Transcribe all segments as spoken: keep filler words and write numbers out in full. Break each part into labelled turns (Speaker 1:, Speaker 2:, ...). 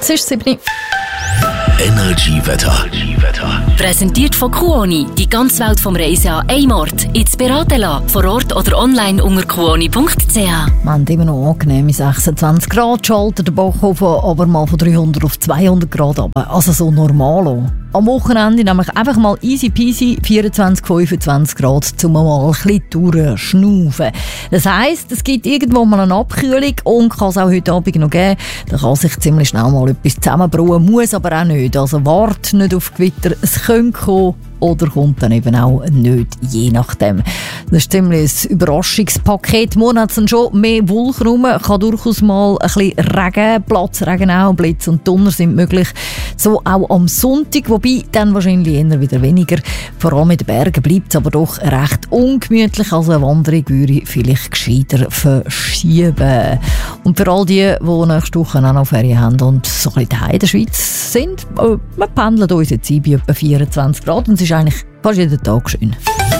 Speaker 1: Es ist sieben.
Speaker 2: Energy-Wetter.
Speaker 3: Präsentiert von Kuoni. Die ganze Welt vom Reisen an einem Ort. Jetzt beraten lassen. Vor Ort oder online unter kuoni punkt c h.
Speaker 1: Wir haben immer noch angenehme sechsundzwanzig Grad, schaltet der Backofen aber mal von dreihundert auf zweihundert Grad ab. Also so normal auch. Am Wochenende nämlich einfach mal easy peasy vierundzwanzig, fünfundzwanzig Grad, zum mal ein bisschen durchschnaufen. Das heisst, es gibt irgendwo mal eine Abkühlung und kann es auch heute Abend noch geben. Da kann sich ziemlich schnell mal etwas zusammenbrauen, muss aber auch nicht. Also wart nicht auf Gewitter, es könnte kommen. Oder kommt dann eben auch nicht, je nachdem. Das ist ziemlich ein Überraschungspaket. Morgen hat es dann schon mehr Wolken rum, kann durchaus mal ein bisschen Regen, Platzregen auch, Blitz und Donner sind möglich. So auch am Sonntag, wobei dann wahrscheinlich eher wieder weniger. Vor allem in den Bergen bleibt es aber doch recht ungemütlich, also eine Wanderung würde ich vielleicht gescheiter verschieben. Und für all die, die nächste Woche auch noch Ferien haben und so ein bisschen in der Schweiz sind, wir pendeln uns jetzt ein bei etwa vierundzwanzig Grad und es ist eigentlich fast jeden Tag schön.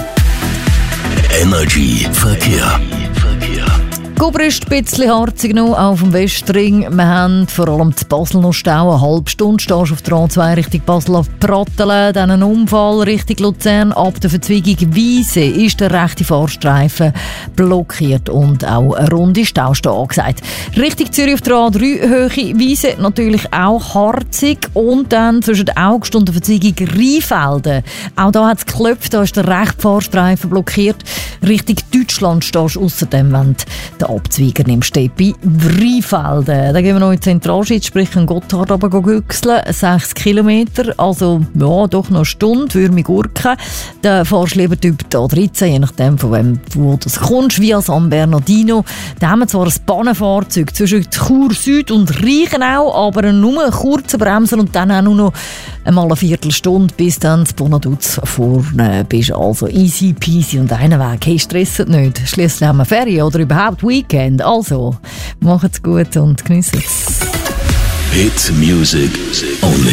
Speaker 2: Energy Verkehr.
Speaker 1: Guber ist ein bisschen harzig noch auf dem Westring. Wir haben vor allem zu Basel noch Stau. Eine halbe Stunde stehst du auf der A zwei Richtung Basel auf Pratteln. Dann ein Unfall Richtung Luzern. Ab der Verzweigung Wiese ist der rechte Fahrstreifen blockiert und auch eine runde Staustelle angesagt. Richtung Zürich auf der A drei Höhe Wiese natürlich auch harzig. Und dann zwischen der Augst und der Verzweigung Rheinfelden. Auch da hat es geklopft, da ist der rechte Fahrstreifen blockiert. Richtung Deutschland stehst du ausserdem, wenn der Abzweiger nimmst du bei Rheinfelden. Dann gehen wir noch in die Zentralschweiz, sprich in Gotthard runter güchseln. sechs Kilometer, also ja, doch noch eine Stunde, Würmig-Urken. Dann fahrst du lieber über die A dreizehn, je nachdem, von wem wo du kommst, via San Bernardino. Da haben wir zwar ein Bahnenfahrzeug zwischen Chur Süd und Reichenau, aber nur einen kurzen Bremser und dann auch nur noch einmal eine Viertelstunde, bis dann zu Bonaduz vorne bist. Also easy peasy und einen Weg. Hey, stresset nicht. Schliesslich haben wir Ferien oder überhaupt Weekend. Also, macht's gut und geniessen es.
Speaker 2: Hit Music only.